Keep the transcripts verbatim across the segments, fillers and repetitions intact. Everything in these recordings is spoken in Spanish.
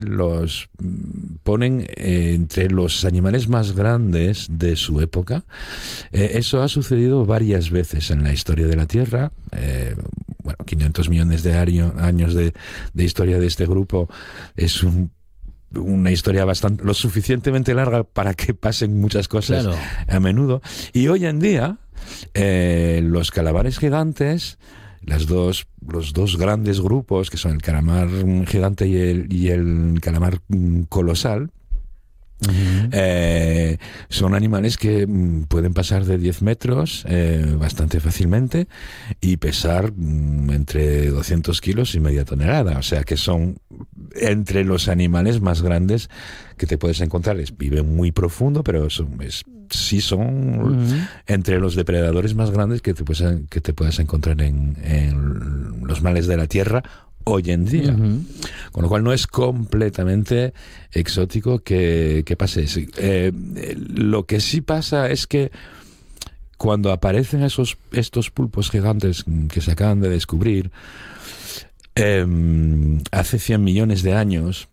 los ponen eh, entre los animales más grandes de su época. Eh, eso ha sucedido varias veces en la historia de la Tierra. Eh, bueno, quinientos millones de año, años de, de historia de este grupo es un una historia bastante lo suficientemente larga para que pasen muchas cosas, claro, a menudo. Y hoy en día eh, los calamares gigantes, las dos los dos grandes grupos, que son el calamar gigante y el, y el calamar colosal, Uh-huh. Eh, son animales que mm, pueden pasar de diez metros eh, bastante fácilmente y pesar mm, entre doscientos kilos y media tonelada. O sea que son entre los animales más grandes que te puedes encontrar. Es, viven muy profundo, pero son, es, sí son uh-huh. entre los depredadores más grandes que te puedes, que te puedes encontrar en, en los males de la tierra hoy en día. Uh-huh. Con lo cual no es completamente exótico que, que pase eso. Eh, lo que sí pasa es que cuando aparecen esos, estos pulpos gigantes que se acaban de descubrir, eh, hace cien millones de años,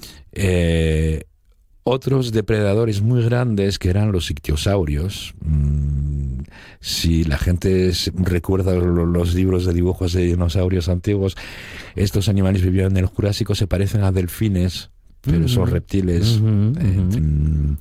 eh, otros depredadores muy grandes, que eran los ictiosaurios, mmm, si la gente recuerda los libros de dibujos de dinosaurios antiguos, estos animales vivían en el Jurásico, se parecen a delfines, pero uh-huh. son reptiles, uh-huh. eh,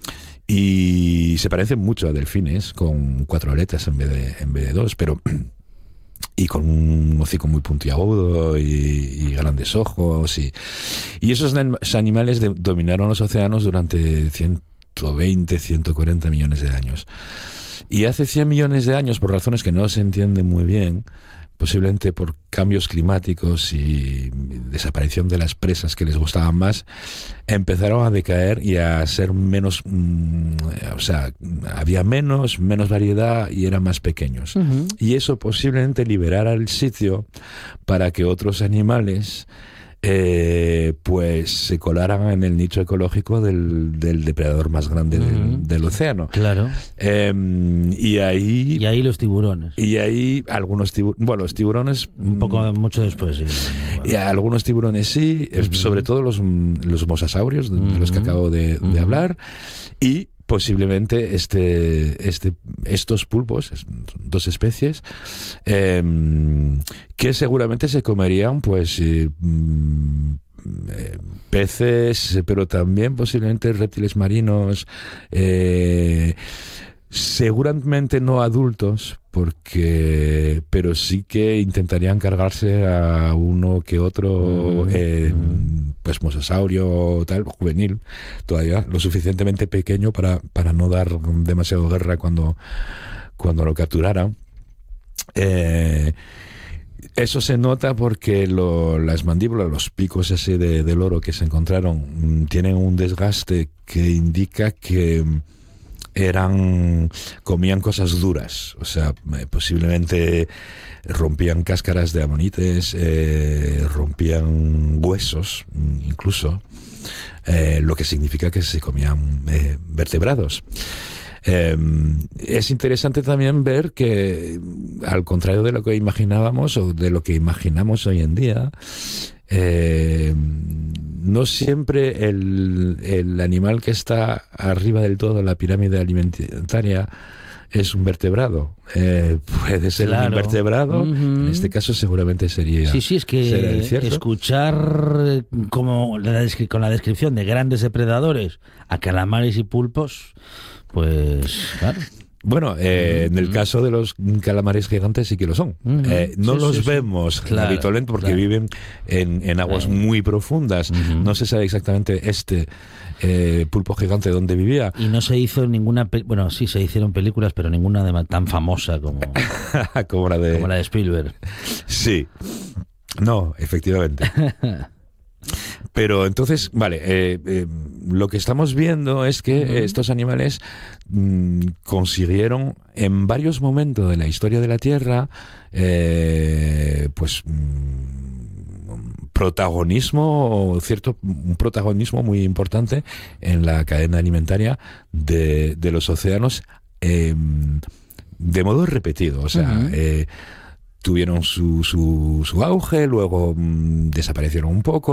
y se parecen mucho a delfines, con cuatro aletas en vez de, en vez de dos, pero y con un hocico muy puntiagudo y, y grandes ojos, y, y esos animales de, dominaron los océanos durante ciento veinte, ciento cuarenta millones de años. Y hace cien millones de años, por razones que no se entienden muy bien, posiblemente por cambios climáticos y desaparición de las presas que les gustaban más, empezaron a decaer y a ser menos, mmm, o sea, había menos, menos variedad y eran más pequeños. Uh-huh. Y eso posiblemente liberara el sitio para que otros animales eh, pues se colaran en el nicho ecológico del, del depredador más grande uh-huh. del, del océano. Claro. Eh, y ahí y ahí los tiburones. Y ahí algunos tiburones, bueno, los tiburones un poco mucho después, sí. Bueno. Y algunos tiburones sí, uh-huh. sobre todo los los mosasaurios de, uh-huh. de los que acabo de, uh-huh. de hablar, y posiblemente este, este, estos pulpos, dos especies, eh, que seguramente se comerían, pues, eh, eh, peces, pero también posiblemente reptiles marinos, eh, seguramente no adultos, porque, pero sí que intentarían cargarse a uno que otro, eh, pues mosasaurio o tal, juvenil, todavía lo suficientemente pequeño para, para no dar demasiado guerra cuando, cuando lo capturaran. Eh, Eso se nota porque lo, las mandíbulas, los picos ese de, del oro que se encontraron, tienen un desgaste que indica que eran comían cosas duras, o sea, eh, posiblemente rompían cáscaras de amonites, eh, rompían huesos incluso, eh, lo que significa que se comían eh, vertebrados. Eh, es interesante también ver que, al contrario de lo que imaginábamos o de lo que imaginamos hoy en día, eh, no siempre el, el animal que está arriba del todo en la pirámide alimentaria es un vertebrado. Eh, puede ser claro. un invertebrado, uh-huh. en este caso seguramente sería. Sí, sí, es que escuchar como la, con la descripción de grandes depredadores a calamares y pulpos, pues claro. Bueno, eh, en el caso de los calamares gigantes sí que lo son. Uh-huh. Eh, no sí, los sí, vemos sí. Claro, habitualmente porque claro. viven en, en aguas claro. muy profundas. Uh-huh. No se sabe exactamente este eh, pulpo gigante dónde vivía. Y no se hizo ninguna... Pe- bueno, sí, se hicieron películas, pero ninguna de tan famosa como, como, la de... como la de Spielberg. Sí. No, efectivamente. Pero entonces, vale, eh, eh, lo que estamos viendo es que uh-huh. estos animales mmm, consiguieron en varios momentos de la historia de la Tierra, eh, pues mmm, protagonismo, cierto, un protagonismo muy importante en la cadena alimentaria de, de los océanos, eh, de modo repetido, o sea, uh-huh. eh, tuvieron su, su, su auge, luego mmm, desaparecieron un poco.